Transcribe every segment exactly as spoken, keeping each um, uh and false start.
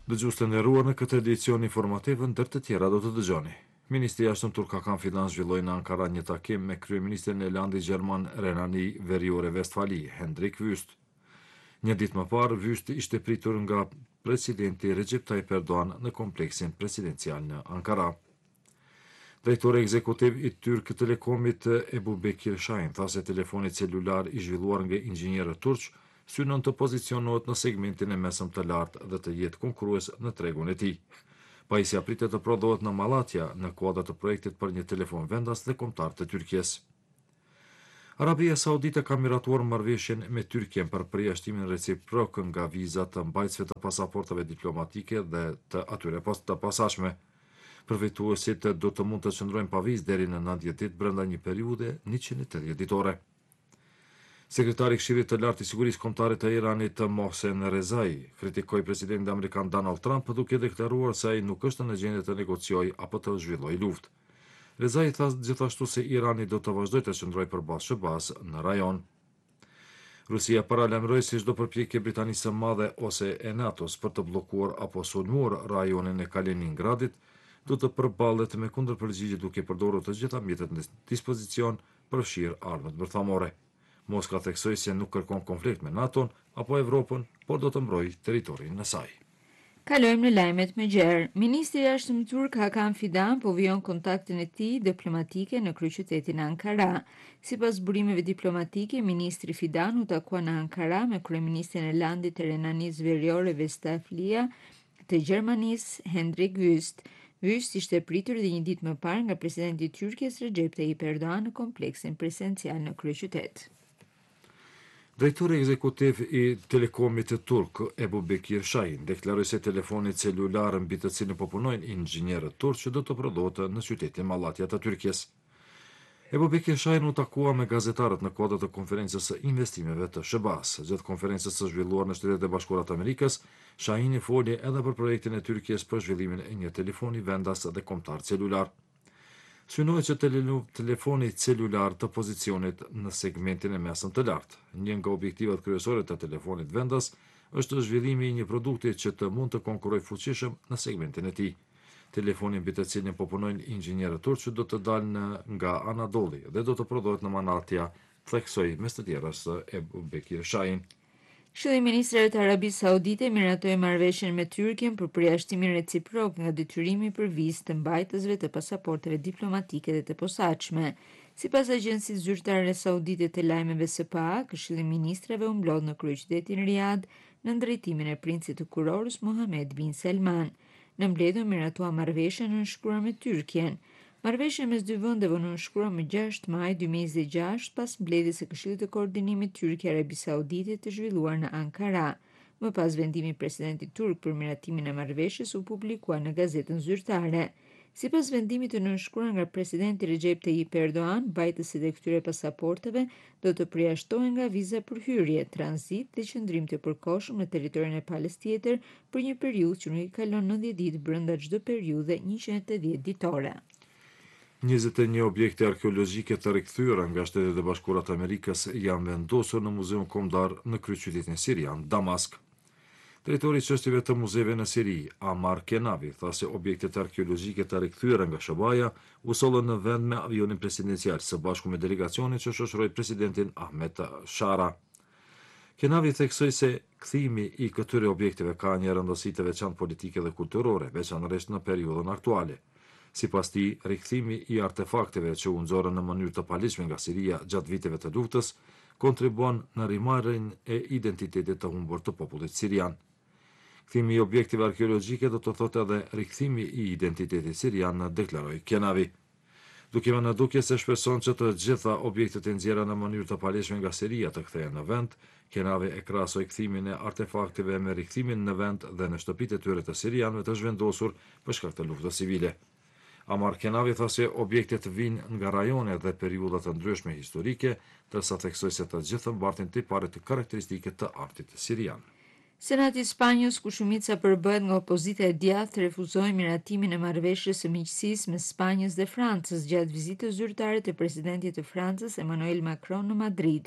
Dëgjues të nderuar, në këtë edicion informativ ndër të tjera do të dëgjoni. Ministri i Jashtëm turk Hakan Fidan zhvilloi në Ankara një takim me kryeministrin e Landit Gjerman Renani Veriore-Vestfali, Hendrik Wüst. Një ditë më parë, Wüst ishte pritur nga presidenti Recep Tayyip Erdogan në kompleksin presidencial në Ankara. Drejtori ekzekutiv i Türk Telekomit Ebu Bekir Shahin tha se telefoni celular i zhvilluar nga inxhinierët turq synon të pozicionohet në segmentin e mesëm të lartë dhe të jetë konkurrues në tregun e tij. Pajisja pritet të prodhohet në Malatya në kuadër të projektit për një telefon vendas dhe kombëtar të Tyrkisë. Arabia Saudite ka miratuar marrëveshjen me Tyrkjen për përjashtimin reciprok nga vizat të mbajtësve të pasaportave diplomatike dhe të atyre pas të posaçme. Përfituesit do të mund të qëndrojnë pa vizë deri në nëntëdhjetë ditë brenda një periudhe njëqind e tetëdhjetë ditore. Sekretari i Këshillit të Lartë i Sigurisë Kombëtare të Iranit Mohsen Rezai kritikoi presidentin amerikan Donald Trump duke deklaruar se ai nuk është në gjendje të negociojë apo të zhvillojë luftë. Rezai tha gjithashtu se Irani do të vazhdojë të qëndrojë përballë Shëbaz në rajon. Rusia paralajmëroi se çdo përpjekje e Britanisë së Madhe ose e NATO-s për të bllokuar apo sulmuar rajonin e Kaliningradit do të përballet me kundërpërgjigje duke përdorur të gjitha mjetet në dispozicion, përfshirë armët bërthamore. Moska theksoi se nuk kërkon konflikt me NATO-n apo Evropën, por do të mbrojë territorin e saj. Kalojmë në lajmet më gjerë. Ministri i Jashtëm turk Hakan Fidan po vijon kontaktin e tij diplomatike në kryeqytetin Ankara. Sipas burimeve diplomatike, ministri Fidan u takua në Ankara me kryeministrin e Landit të Renanisë Veriore-Vestfalia të Gjermanisë Hendrik Wüst. Wüst ishte pritur dhe një ditë më parë nga presidenti i Tyrkisë Recep Tayyip Erdogan në kompleksin presidencial në kryeqytet. Drejtori ekzekutiv i Telekomit turk Ebu Bekir Shahin deklaroi se telefoni celular mbi të cilin po punojnë inxhinierët turq do të prodhohet në qytetin Malatya të Tyrkisë. Ebu Bekir Shahin u takua me gazetarët në kuadër të konferencës së investimeve të Shëbaz. Gjatë konferencës së zhvilluar në Shtetet e Bashkuara të Amerikës, Shahin foli edhe për projektin e Tyrkisë për zhvillimin e një telefoni vendas dhe kombëtar celular. Synohet që telefoni celular të pozicionit në segmentin e mesëm të lartë. Një nga objektivat kryesore të telefonit vendas është zhvillimi i një produkti që të mund të konkurrojë fuqishëm në segmentin e tij. Telefoni mbi të cilin po punojnë inxhinierët turq do të dalë nga Anadoli dhe do të prodhohet në Malatya, theksoi mes të tjerës Ebu Bekir Shahin. Këshilli i Ministrave të Arabisë Saudite miratoi marrëveshjen me Tyrkjen për përjashtimin reciprok nga detyrimi për vizë të mbajtësve të pasaporteve diplomatike dhe të posaçme. Sipas agjencisë zyrtare saudite të lajmeve S P A, Këshilli i Ministrave u mblodh në kryeqytetin Riyadh në drejtimin e princit të kurorës Mohammed bin Salman. Në mbledhje miratua marrëveshja në nënshkruar me Tyrkjen. Marrëveshja mes dy vendeve u nënshkrua më gjashtë maj dy mijë e njëzet e gjashtë pas mbledhjes së Këshillit të Koordinimit Tyrkje-Arabi Saudite të zhvilluar në Ankara. Më pas vendimit të presidentit turk për miratimin e marrëveshjes u publikua në gazetën zyrtare. Sipas vendimit të nënshkruar nga presidenti Recep Tayyip Erdogan, mbajtësit e këtyre pasaporteve do të përjashtohen nga viza për hyrje, tranzit dhe qëndrim të përkohshëm në territorin e palës tjetër për një periudhë që nuk i kalon nëntëdhjetë ditë brenda çdo periudhe njëqind e tetëdhjetë ditore. njëzet e një objekte arkeologjike të rikthyera nga Shtetet e Bashkuara të Amerikës janë vendosur në Muzeun Kombëtar në kryeqytetin sirian Damask. Drejtori i çështjeve të muzeve në Siri, Amar Kenavi, tha se objektet arkeologjike të rikthyera nga Shobaja u sollën në vend me avionin presidencial së bashku me delegacionin që shoqëroi presidentin Ahmed Shara. Kenavi theksoi se kthimi i këtyre objekteve ka një rëndësi të veçantë politike dhe kulturore, veçanërisht në periudhën aktuale. Sipas tij, rikthimi i artefakteve që u nxorën në mënyrë të paligjshme nga Siria gjatë viteve të luftës kontribuon në rimarrjen e identitetit të humbur të popullit sirian. Kthimi i objekteve arkeologjike do të thotë edhe rikthimi i identitetit sirian, deklaroi Kenavi. Duke më në dukje se shpreson që të gjitha objektet e nxjerra në mënyrë të palishme nga Siria të kthehen në vend, Kenavi e krahasoi kthimin e artefakteve me rikthimin në vend dhe në shtëpitë e tyre të sirianëve të zhvendosur për shkak të luftës civile. Amar Kenavi tha se objektet vinë nga rajone dhe periudha të ndryshme historike, ndërsa theksoi se të gjithë mbartin tipare të karakteristike të artit sirian. Senati i Spanjës, ku shumica përbëhet nga opozita e djathtë, refuzoi miratimin e marrëveshjes së miqësisë mes Spanjës dhe Francës gjatë vizitës zyrtare të presidentit të Francës Emmanuel Macron në Madrid.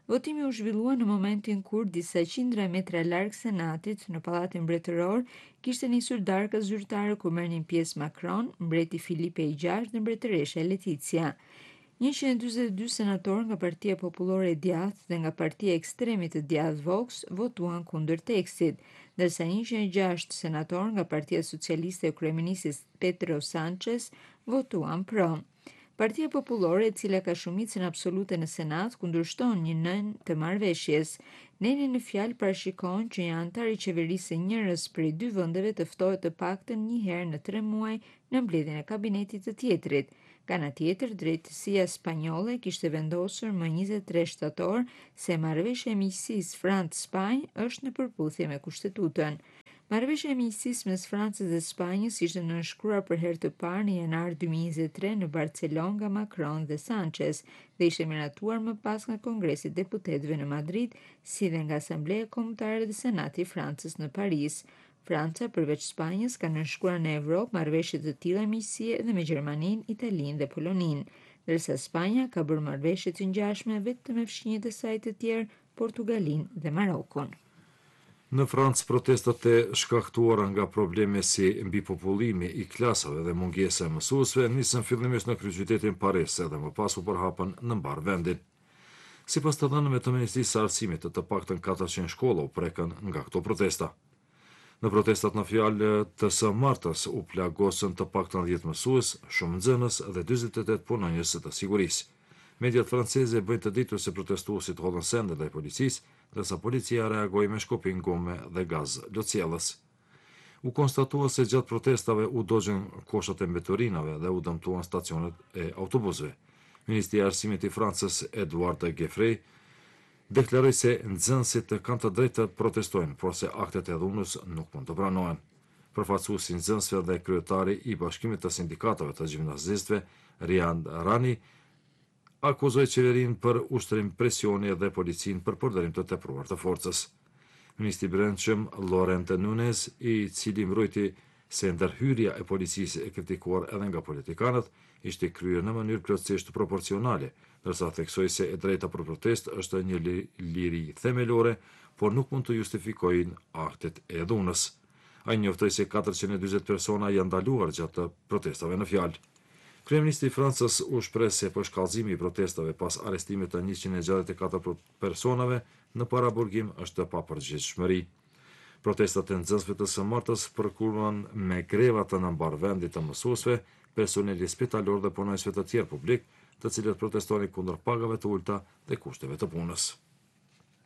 Votimi u zhvillua në momentin kur disa qindra metra larg Senatit në Pallatin Mbretëror kishte nisur darka zyrtare ku merrnin pjesë Macron, mbreti Filipe i gjashtë dhe mbretëresha Letizia. njëqind e dyzet e dy senatorë nga Partia Popullore e Djathtë dhe nga Partia Ekstremit të Djathtë Vox votuan kundër tekstit, ndërsa njëqind e gjashtë senatorë nga Partia Socialiste e kryeministit Pedro Sanchez votuan pro. Partia Popullore, e cila ka shumicën absolute në Senat, kundërshton një nën të marrëveshjes. Neni në fjalë parashikon që një antar i qeverisë së njërës prej dy vendeve të ftohet të paktën një herë në tre muaj në mbledhjen e kabinetit të tjetrit. Kana tjetër, drejtësia spanjolle kishte vendosur më njëzet e tre shtator se marrëveshja e miqësisë Francë-Spanjë është në përputhje me kushtetutën. Marrëveshja e miqësisë mes Francës dhe Spanjës ishte nënshkruar për herë të parë në janar dy mijë e njëzet e tre në Barcelonë nga Macron dhe Sanchez dhe ishte miratuar më pas nga Kongresi i Deputetëve në Madrid, si dhe nga Asambleja Kombëtare dhe Senati i Francës në Paris. Franca, përveç Spanjës, ka nënshkruar në Evropë marrëveshje të tilla miqësie edhe me Gjermaninë, Italinë dhe Poloninë, ndërsa Spanja ka bërë marrëveshje të ngjashme vetëm me fshinjët e saj të tjerë, Portugalinë dhe Marokun. Në Francë, protestat e shkaktuara nga probleme si mbipopullimi i klasave dhe mungesa e mësuesve nisën fillimisht në kryeqytetin Paris edhe më pas u përhapën në mbar vendin. Sipas të dhënave të Ministrisë së Arsimit, të, të paktën katërqind shkolla u prekën nga këto protesta. Në protestat në fjalë të së martës u plagosën të paktën dhjetë mësues, shumë nxënës dhe dyzet e tetë punonjës të sigurisë. Mediat franceze bëjnë të ditur se protestuesit hodhën sende ndaj policisë, ndërsa policia reagoi me shkopin gome dhe gaz lotësjellës. U konstatua se gjatë protestave u dogjën koshat e mbeturinave dhe u dëmtuan stacionet e autobusëve. Ministri i Arsimit i Francës, Edouard Geoffroy, deklaroi se nxënësit kanë të drejtë të protestojnë, por se aktet e dhunës nuk mund të pranohen. Përfaqësuesi i nxënësve dhe kryetari i Bashkimit të Sindikatave të Gjimnazistëve, Rian Rani, akuzoi qeverinë për ushtrim presioni dhe policinë për përdorim të tepruar të forcës. Ministri i Brendshëm Laurent Nunez, i cili mbrojti se ndërhyrja e policisë e kritikuar edhe nga politikanët ishte kryer në mënyrë plotësisht proporcionale, ndërsa theksoi se e drejta për protestë është një liri themelore, por nuk mund të justifikojnë aktet e dhunës. Ai njoftoi se katërqind e dyzet persona janë ndaluar gjatë protestave në fjalë. Kryeministri i Francës u shpreh se përshkallëzimi i protestave pas arrestimit të njëqind e gjashtëdhjetë e katër personave në paraburgim është papërgjegjshmëri. Protestat e nxënësve të së martës përkulluan me greva të nëmbarvendit të mësuesve, personeli spitalor dhe punonjësve të tjerë publik, të cilët protestonin kundër pagave të ulta dhe kushteve të punës.